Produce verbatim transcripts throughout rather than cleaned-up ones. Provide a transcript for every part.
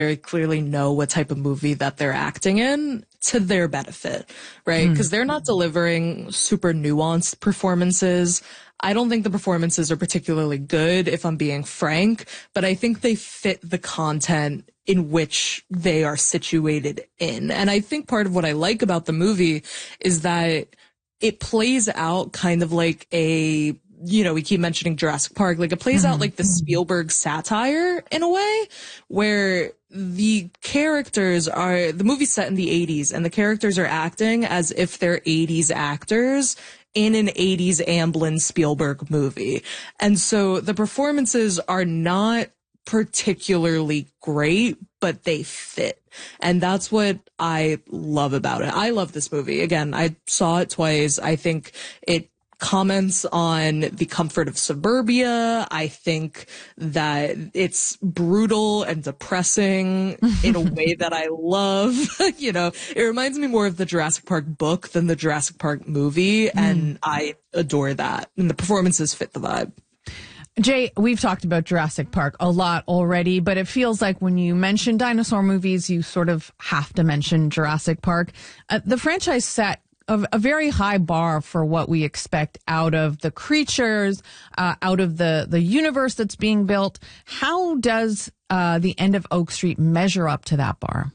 very clearly know what type of movie that they're acting in to their benefit, right? Because mm. they're not delivering super nuanced performances. I don't think the performances are particularly good, if I'm being frank, but I think they fit the content in which they are situated in. And I think part of what I like about the movie is that it plays out kind of like a, you know, we keep mentioning Jurassic Park, like it plays mm-hmm. out like the Spielberg satire in a way where the characters are, the movie's set in the eighties and the characters are acting as if they're eighties actors in an eighties Amblin Spielberg movie. And so the performances are not particularly great, but they fit. And that's what I love about it. I love this movie. Again, I saw it twice. I think it comments on the comfort of suburbia. I think that it's brutal and depressing in a way that I love. You know, it reminds me more of the Jurassic Park book than the Jurassic Park movie. Mm. And I adore that. And the performances fit the vibe. Jay, we've talked about Jurassic Park a lot already, but it feels like when you mention dinosaur movies, you sort of have to mention Jurassic Park. Uh, the franchise set a, a very high bar for what we expect out of the creatures, uh, out of the, the universe that's being built. How does uh, The End of Oak Street measure up to that bar?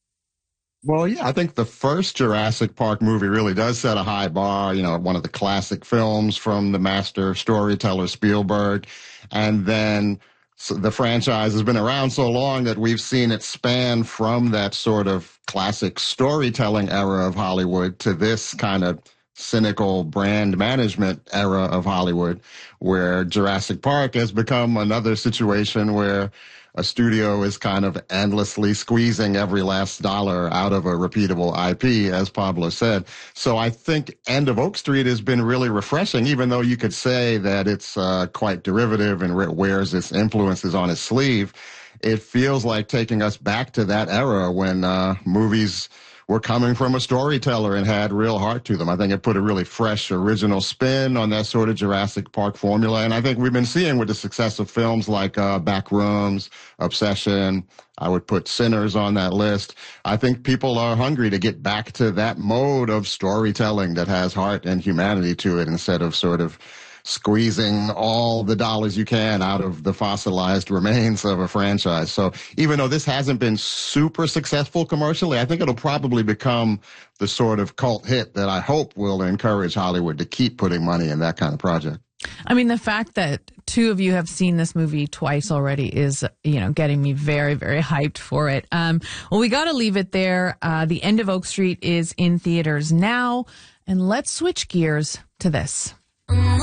Well, yeah, I think the first Jurassic Park movie really does set a high bar, you know, one of the classic films from the master storyteller Spielberg. And then so the franchise has been around so long that we've seen it span from that sort of classic storytelling era of Hollywood to this kind of cynical brand management era of Hollywood, where Jurassic Park has become another situation where a studio is kind of endlessly squeezing every last dollar out of a repeatable I P, as Pablo said. So I think End of Oak Street has been really refreshing, even though you could say that it's uh, quite derivative and wears its influences on its sleeve. It feels like taking us back to that era when uh, movies were coming from a storyteller and had real heart to them. I think it put a really fresh, original spin on that sort of Jurassic Park formula. And I think we've been seeing with the success of films like uh, Backrooms, Obsession, I would put Sinners on that list. I think people are hungry to get back to that mode of storytelling that has heart and humanity to it instead of sort of squeezing all the dollars you can out of the fossilized remains of a franchise. So even though this hasn't been super successful commercially, I think it'll probably become the sort of cult hit that I hope will encourage Hollywood to keep putting money in that kind of project. I mean, the fact that two of you have seen this movie twice already is, you know, getting me very, very hyped for it. Um, well, we got to leave it there. Uh, The End of Oak Street is in theaters now. And let's switch gears to this.